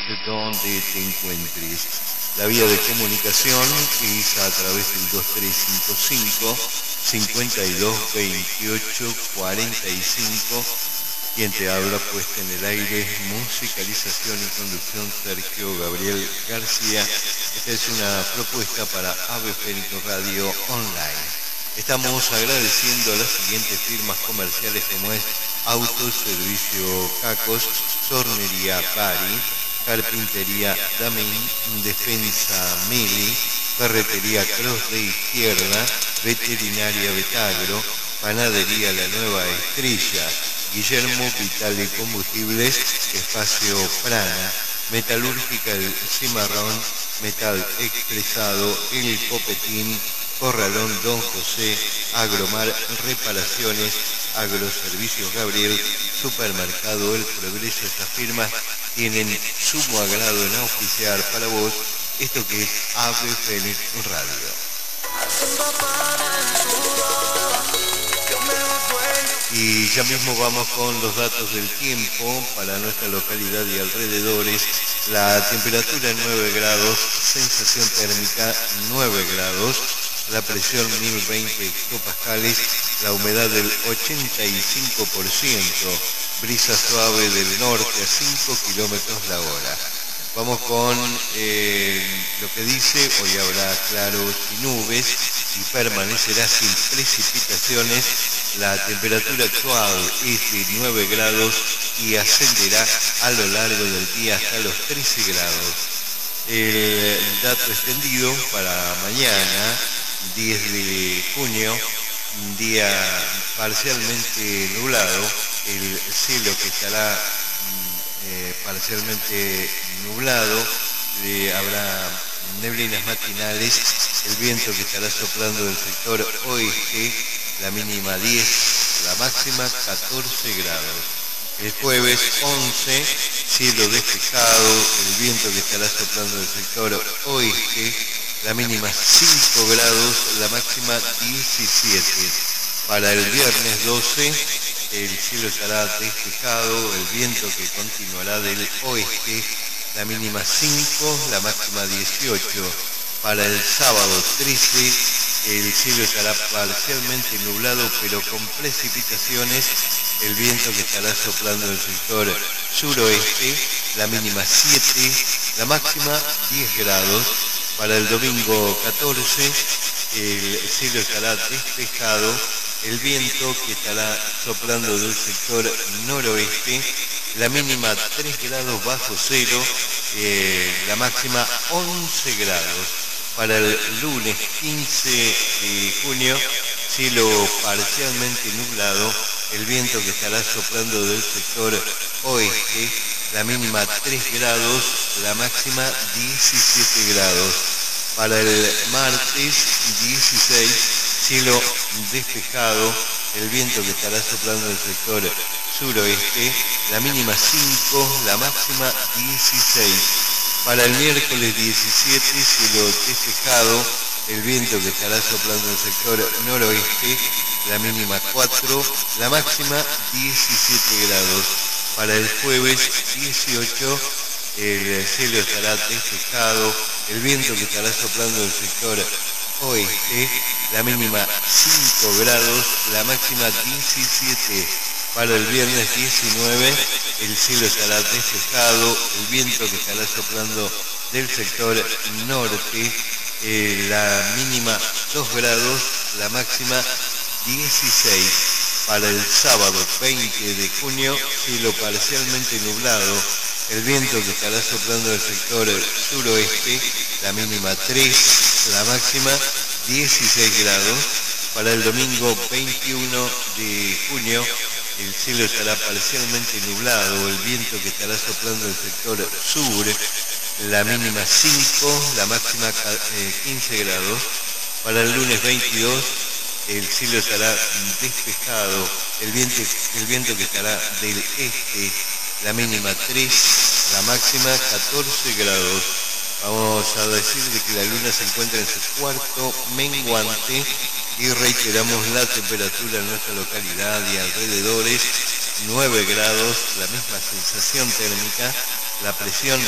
donde te encuentres. La vía de comunicación es a través del 2355 52 28 45. Quien te habla, puesta en el aire, musicalización y conducción, Sergio Gabriel García. Esta es una propuesta para Ave Fénix Radio Online. Estamos agradeciendo a las siguientes firmas comerciales como es Autos, Servicio Cacos, Tornería Pari, Carpintería Damin, Defensa Meli, Ferretería Cross de Izquierda, Veterinaria Betagro, Panadería La Nueva Estrella, Guillermo Vital y Combustibles, Espacio Prana, Metalúrgica El Cimarrón, Metal Expresado, El Copetín, Corralón Don José, Agromar Reparaciones, Agroservicios Gabriel, Supermercado El Progreso. Estas firmas tienen sumo agrado en auspiciar para vos esto que es Ave Fénix Radio. Y ya mismo vamos con los datos del tiempo para nuestra localidad y alrededores. La temperatura 9 grados, sensación térmica 9 grados, la presión 1020 hectopascales, la humedad del 85%, brisa suave del norte a 5 kilómetros la hora. Vamos con lo que dice: hoy habrá claros y nubes y permanecerá sin precipitaciones. La temperatura actual es de 9 grados y ascenderá a lo largo del día hasta los 13 grados. El dato extendido para mañana, 10 de junio, día parcialmente nublado, el cielo que estará parcialmente nublado, habrá neblinas matinales, el viento que estará soplando del sector oeste, la mínima 10, la máxima 14 grados. El jueves 11, cielo despejado, el viento que estará soplando del sector oeste, la mínima 5 grados, la máxima 17. Para el viernes 12, el cielo estará despejado, el viento que continuará del oeste, la mínima 5, la máxima 18. Para el sábado 13, el cielo estará parcialmente nublado pero con precipitaciones, el viento que estará soplando del sector suroeste, la mínima 7, la máxima 10 grados. Para el domingo 14, el cielo estará despejado, el viento que estará soplando del sector noroeste, la mínima 3 grados bajo cero, la máxima 11 grados. Para el lunes 15 de junio, cielo parcialmente nublado, el viento que estará soplando del sector oeste, la mínima 3 grados, la máxima 17 grados. Para el martes 16, cielo despejado, el viento que estará soplando del sector suroeste, la mínima 5, la máxima 16. Para el miércoles 17, cielo despejado, el viento que estará soplando del sector noroeste, la mínima 4, la máxima 17 grados. Para el jueves 18, el cielo estará despejado, el viento que estará soplando del sector oeste, la mínima 5 grados, la máxima 17. Para el viernes 19, el cielo estará despejado, el viento que estará soplando del sector norte, la mínima 2 grados, la máxima 16. Para el sábado 20 de junio, cielo parcialmente nublado, el viento que estará soplando del sector suroeste, la mínima 3, la máxima 16 grados. Para el domingo 21 de junio, el cielo estará parcialmente nublado, el viento que estará soplando del sector sur, la mínima 5, la máxima 15 grados. Para el lunes 22, el cielo estará despejado, el viento que estará del este, la mínima 3, la máxima 14 grados. Vamos a decir de que la luna se encuentra en su cuarto menguante y reiteramos la temperatura en nuestra localidad y alrededores, 9 grados, la misma sensación térmica, la presión